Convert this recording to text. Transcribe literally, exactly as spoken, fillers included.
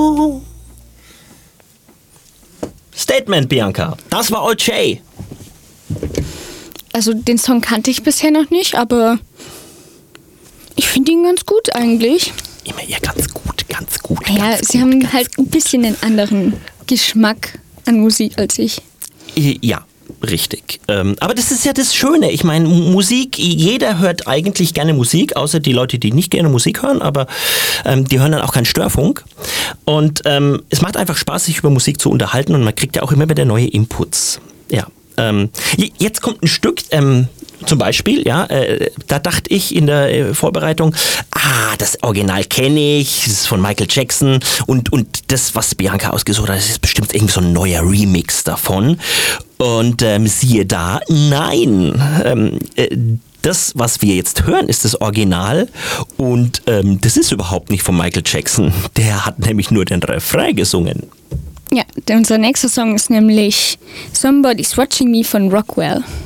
Statement, Bianca. Das war Old Jay. Also den Song kannte ich bisher noch nicht, aber ich finde ihn ganz gut eigentlich. Immer ja ganz gut, ganz gut. Ja, ganz sie gut, haben halt ein bisschen einen anderen Geschmack an Musik als ich. Ja, richtig. Ähm, aber das ist ja das Schöne. Ich meine, Musik, jeder hört eigentlich gerne Musik, außer die Leute, die nicht gerne Musik hören, aber ähm, die hören dann auch keinen Störfunk. Und ähm, es macht einfach Spaß, sich über Musik zu unterhalten und man kriegt ja auch immer wieder neue Inputs. Ja. Ähm, jetzt kommt ein Stück, ähm, zum Beispiel, ja, äh, da dachte ich in der äh, Vorbereitung, ah, das Original kenne ich, das ist von Michael Jackson und, und das, was Bianca ausgesucht hat, das ist bestimmt irgendwie so ein neuer Remix davon. Und ähm, siehe da, nein, ähm, äh, das, was wir jetzt hören, ist das Original und ähm, das ist überhaupt nicht von Michael Jackson. Der hat nämlich nur den Refrain gesungen. Ja, unser nächster Song ist nämlich Somebody's Watching Me von Rockwell.